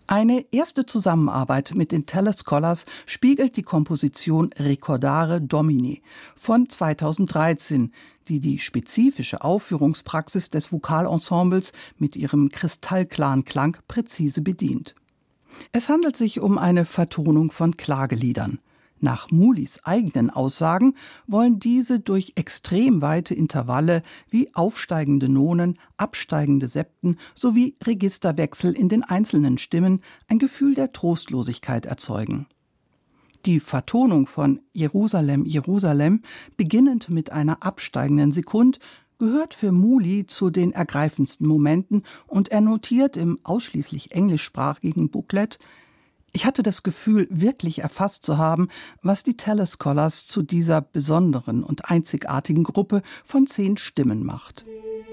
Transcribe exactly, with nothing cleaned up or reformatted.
Eine erste Zusammenarbeit mit den Telescholars spiegelt die Komposition Ricordare Domini von zweitausenddreizehn, die die spezifische Aufführungspraxis des Vokalensembles mit ihrem kristallklaren Klang präzise bedient. Es handelt sich um eine Vertonung von Klageliedern. Nach Mulis eigenen Aussagen wollen diese durch extrem weite Intervalle wie aufsteigende Nonen, absteigende Septen sowie Registerwechsel in den einzelnen Stimmen ein Gefühl der Trostlosigkeit erzeugen. Die Vertonung von Jerusalem, Jerusalem, beginnend mit einer absteigenden Sekund, gehört für Muli zu den ergreifendsten Momenten und er notiert im ausschließlich englischsprachigen Booklet: Ich hatte das Gefühl, wirklich erfasst zu haben, was die Telescholars zu dieser besonderen und einzigartigen Gruppe von zehn Stimmen macht.